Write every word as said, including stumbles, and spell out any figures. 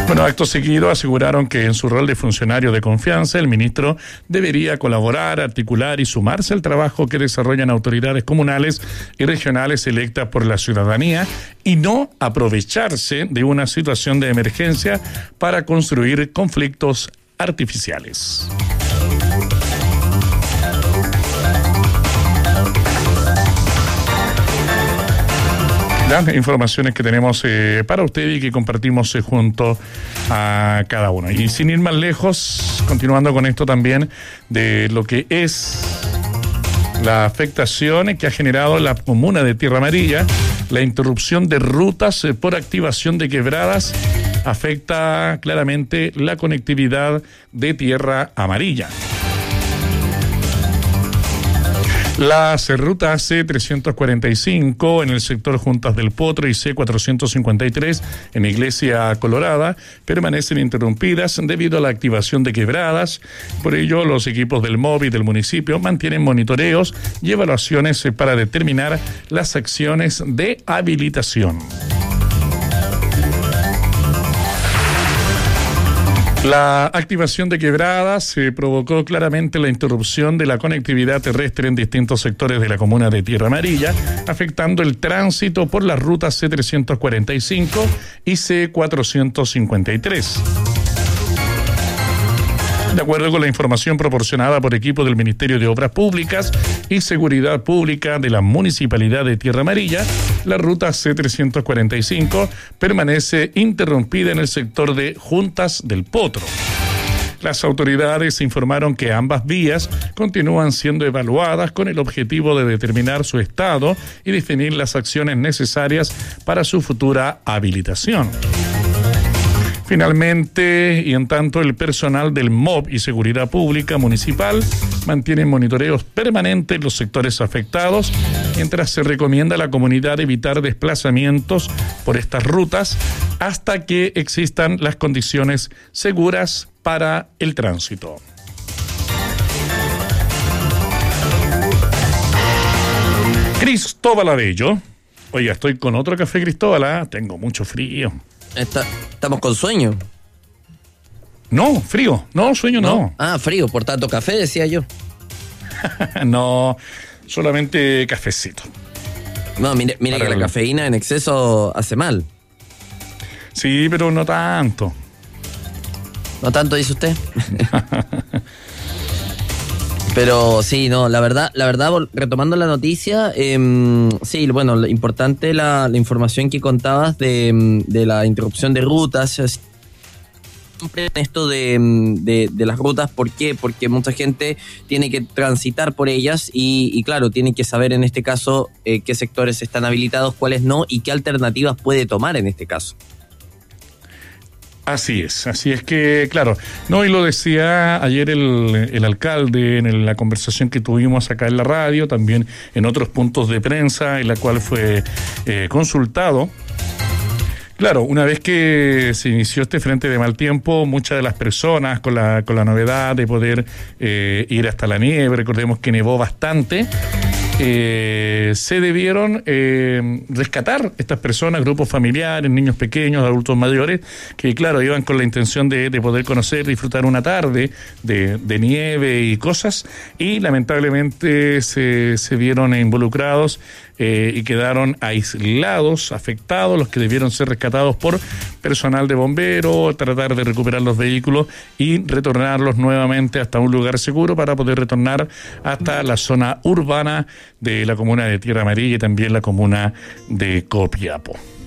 Bueno, acto seguido aseguraron que en su rol de funcionario de confianza, el ministro debería colaborar, articular y sumarse al trabajo que desarrollan autoridades comunales y regionales electas por la ciudadanía y no aprovecharse de una situación de emergencia para construir conflictos artificiales. Las informaciones que tenemos eh, para usted y que compartimos eh, junto a cada uno. Y sin ir más lejos, continuando con esto también de lo que es la afectación que ha generado la comuna de Tierra Amarilla, la interrupción de rutas eh, por activación de quebradas afecta claramente la conectividad de Tierra Amarilla. La ruta C trescientos cuarenta y cinco en el sector Juntas del Potro y C cuatrocientos cincuenta y tres en Iglesia Colorada permanecen interrumpidas debido a la activación de quebradas. Por ello, los equipos del M O B y del municipio mantienen monitoreos y evaluaciones para determinar las acciones de habilitación. La activación de quebradas se eh, provocó claramente la interrupción de la conectividad terrestre en distintos sectores de la comuna de Tierra Amarilla, afectando el tránsito por las rutas C trescientos cuarenta y cinco y C cuatrocientos cincuenta y tres. De acuerdo con la información proporcionada por equipos del Ministerio de Obras Públicas y Seguridad Pública de la Municipalidad de Tierra Amarilla, la ruta C trescientos cuarenta y cinco permanece interrumpida en el sector de Juntas del Potro. Las autoridades informaron que ambas vías continúan siendo evaluadas con el objetivo de determinar su estado y definir las acciones necesarias para su futura habilitación. Finalmente, y en tanto, el personal del M O B y Seguridad Pública Municipal mantiene monitoreos permanentes en los sectores afectados, mientras se recomienda a la comunidad evitar desplazamientos por estas rutas hasta que existan las condiciones seguras para el tránsito. Cristóbal Abello. Oiga, estoy con otro café Cristóbal, ¿eh? Tengo mucho frío. Está, ¿Estamos con sueño? No, frío. No, sueño no. no. Ah, frío, por tanto café, decía yo. No, solamente cafecito. No, mire, mire que la cafeína en exceso hace mal. Sí, pero no tanto. ¿No tanto, dice usted? Pero sí, no, la verdad, la verdad, retomando la noticia, eh, sí, bueno, lo importante la, la información que contabas de, de la interrupción de rutas. Siempre en esto de, de, de las rutas, ¿por qué? Porque mucha gente tiene que transitar por ellas y, y claro, tiene que saber en este caso eh, qué sectores están habilitados, cuáles no y qué alternativas puede tomar en este caso. Así es, así es que, claro, no, y lo decía ayer el, el alcalde en la conversación que tuvimos acá en la radio, también en otros puntos de prensa, en la cual fue eh, consultado. Claro, una vez que se inició este frente de mal tiempo, muchas de las personas con la, con la novedad de poder eh, ir hasta la nieve, recordemos que nevó bastante, Eh, se debieron eh, rescatar estas personas, grupos familiares, niños pequeños, adultos mayores, que claro, iban con la intención de, de poder conocer, disfrutar una tarde de, de nieve y cosas, y lamentablemente se, se vieron involucrados eh, y quedaron aislados, afectados, los que debieron ser rescatados por personal de bomberos, tratar de recuperar los vehículos y retornarlos nuevamente hasta un lugar seguro para poder retornar hasta la zona urbana de la comuna de Tierra Amarilla y también la comuna de Copiapó.